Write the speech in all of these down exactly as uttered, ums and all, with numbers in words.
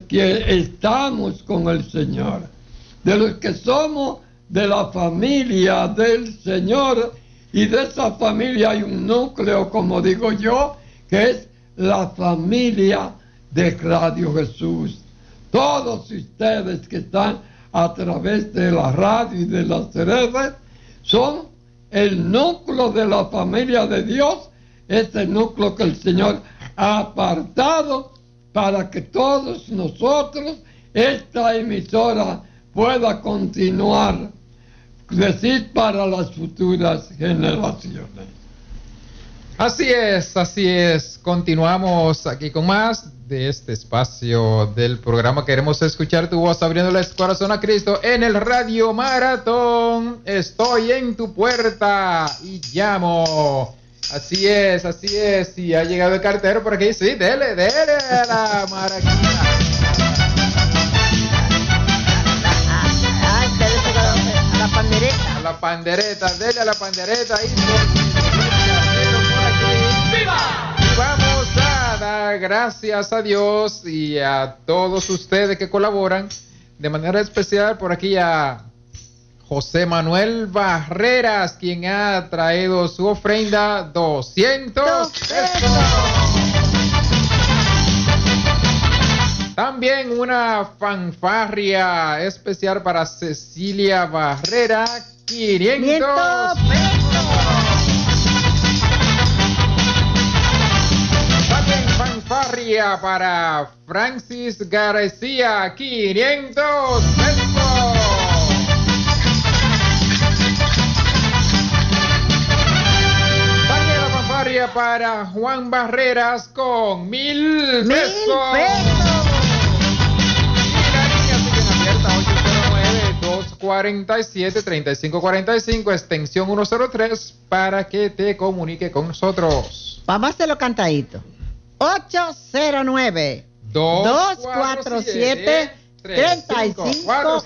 que estamos con el Señor, de los que somos de la familia del Señor, y de esa familia hay un núcleo, como digo yo, que es la familia de Radio Jesús. Todos ustedes que están a través de la radio y de las redes son el núcleo de la familia de Dios, ese núcleo que el Señor ha apartado para que todos nosotros, esta emisora pueda continuar, decir, para las futuras generaciones. Así es, así es. Continuamos aquí con más de este espacio del programa. Queremos escuchar tu voz abriéndole el corazón a Cristo en el Radio Maratón. Estoy en tu puerta y llamo. Así es, así es. Y ha llegado el cartero por aquí. Sí, dele, dele a la maraquita. Ay, dele a la pandereta. A la pandereta, dele a la pandereta. Ahí. ¡Viva! Y vamos a dar gracias a Dios y a todos ustedes que colaboran. De manera especial por aquí a José Manuel Barreras, quien ha traído su ofrenda doscientos pesos. También una fanfarria especial para Cecilia Barrera, quinientos pesos. También fanfarria para Francis García, quinientos pesos. También la fanfarria para Juan Barreras con mil pesos. Mil pesos. dos cuatro siete, tres cinco cuatro cinco, extensión ciento tres, para que te comunique con nosotros. Vamos a hacerlo cantadito. ocho cero nueve, dos cuatro siete, tres cinco cuatro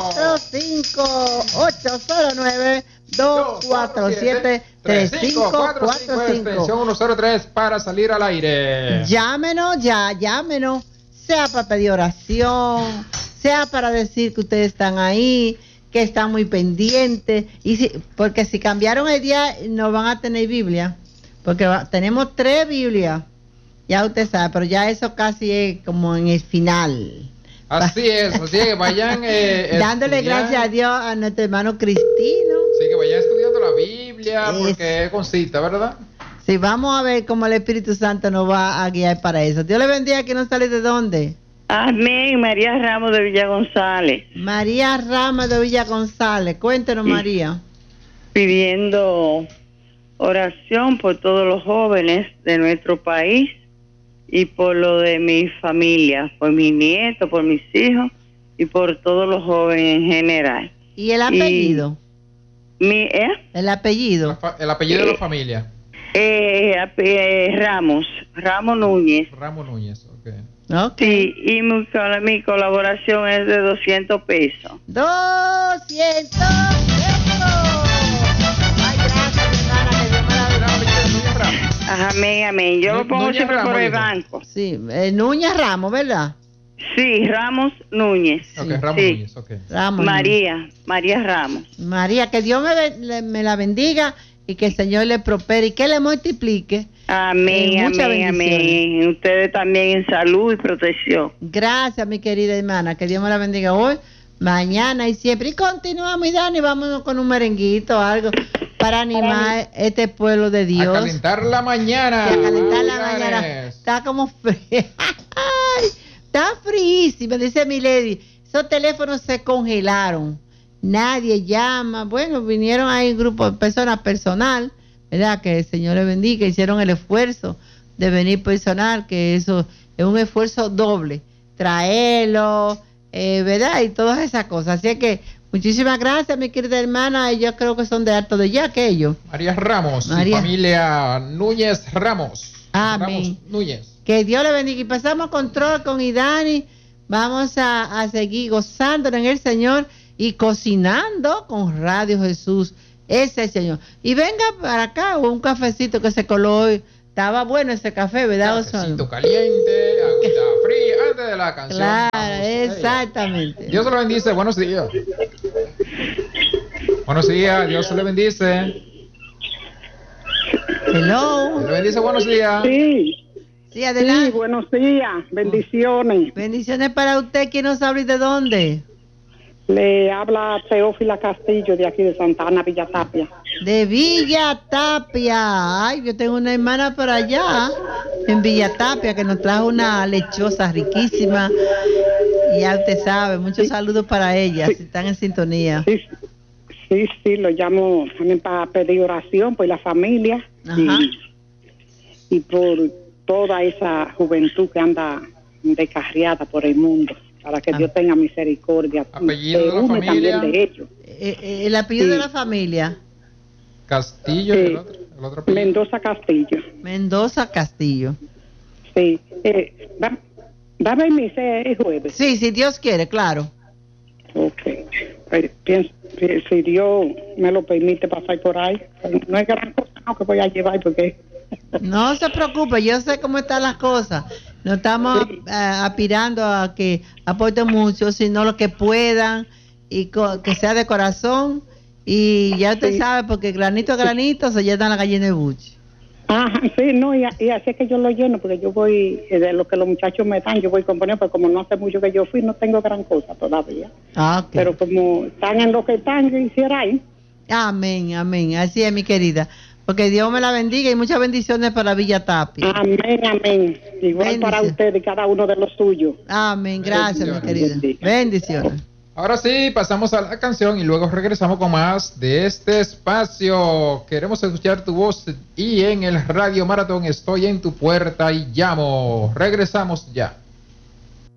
cinco. ocho cero nueve, dos cuatro siete, tres cinco cuatro cinco, extensión ciento tres, para salir al aire. Llámenos ya, llámenos. Sea para pedir oración, sea para decir que ustedes están ahí, que están muy pendientes, y si, porque si cambiaron el día no van a tener Biblia, porque va, tenemos tres Biblias, ya usted sabe, pero ya eso casi es como en el final. Así es, así es que vayan eh, dándole estudiar. Gracias a Dios a nuestro hermano Cristino. Sí, que vayan estudiando la Biblia, es, porque es concita, ¿verdad? Sí, vamos a ver cómo el Espíritu Santo nos va a guiar para eso. Dios le bendiga, que no sale de dónde. Amén. María Ramos de Villa González. María Ramos de Villa González. Cuéntenos, sí. María. Pidiendo oración por todos los jóvenes de nuestro país y por lo de mi familia, por mis nietos, por mis hijos y por todos los jóvenes en general. ¿Y el apellido? Y mi, ¿eh? El apellido. El apellido eh, de la familia. Eh, eh, Ramos, Ramos Núñez. Ramos Núñez, ok. Okay. Sí, y mi, mi colaboración es de doscientos pesos. ¡doscientos pesos! Ay, gracias, hermana, que Dios me la bendiga. Amén, amén. Yo lo pongo siempre por el banco. Sí, eh, Núñez Ramos, ¿verdad? Sí, Ramos Núñez. Ok, Ramos sí. Núñez, ok. Ramos María, Núñez. María Ramos. María, que Dios me, me la bendiga y que el Señor le prospere y que le multiplique. Amén, eh, amén, amén. Ustedes también en salud y protección. Gracias, mi querida hermana. Que Dios me la bendiga hoy, mañana y siempre. Y continuamos, y Dani, vámonos con un merenguito o algo para animar para este pueblo de Dios. A calentar la mañana. Sí, a calentar la mañana. Está como frío. Está fríísimo, dice mi lady. Esos teléfonos se congelaron. Nadie llama. Bueno, vinieron ahí un grupo de personas personal, ¿verdad? Que el Señor les bendiga, hicieron el esfuerzo de venir personal, que eso es un esfuerzo doble, traerlo, eh, ¿verdad? Y todas esas cosas. Así que muchísimas gracias, mi querida hermana, y yo creo que son de Alto de Ya, aquellos. María Ramos, María. Y familia Núñez Ramos. Amén. Ramos Núñez. Que Dios le bendiga. Y pasamos control con Idani. Vamos a, a seguir gozando en el Señor y cocinando con Radio Jesús. Ese Señor. Y venga para acá, un cafecito que se coló hoy. Estaba bueno ese café, ¿verdad? Cafecito caliente, agüita fría. Antes de de la canción. Claro, Vamos, exactamente. Dios lo bendice, buenos días. Buenos días, Dios le bendice. Hello. Dios le bendice, buenos días. Sí. Sí, adelante. Sí, buenos días, bendiciones. Bendiciones para usted. ¿Quién nos habla y de dónde? Le habla Teófila Castillo de aquí de Santana, Villa Tapia. De Villa Tapia. Ay, yo tengo una hermana por allá, en Villa Tapia, que nos trajo una lechosa riquísima. Y ya usted sabe, muchos sí. saludos para ella, sí. si están en sintonía. Sí, sí, sí, lo llamo también para pedir oración por la familia. Ajá. Y, y por toda esa juventud que anda descarriada por el mundo, para que ah. Dios tenga misericordia. Apellido de, de la familia. De ellos. Eh, eh, el apellido sí. de la familia. Castillo, sí. el otro, el otro apellido. Mendoza Castillo. Mendoza Castillo. Sí. Eh, va, va a venir ese jueves. Sí, si Dios quiere, claro. Ok. Pues, pienso, si Dios me lo permite pasar por ahí, no es gran cosa no, que voy a llevar porque... No se preocupe, yo sé cómo están las cosas. No estamos sí. uh, aspirando a que aporten mucho, sino lo que puedan y co- que sea de corazón. Y ya usted sí. sabe, porque granito a granito se llena la gallina de buche. Ajá, sí, no, y, y así es que yo lo lleno, porque yo voy, de lo que los muchachos me dan, yo voy componiendo, pero como no hace mucho que yo fui, no tengo gran cosa todavía. Ah, okay. Pero como están en lo que están, yo hiciera ahí. Amén, amén, así es, mi querida. Porque Dios me la bendiga y muchas bendiciones para Villa Tapia. Amén, amén. Igual Bendición. Para usted y cada uno de los suyos. Amén, gracias, mi querida. Bendiciones. Ahora sí, pasamos a la canción y luego regresamos con más de este espacio. Queremos escuchar tu voz y en el Radio Maratón estoy en tu puerta y llamo. Regresamos ya.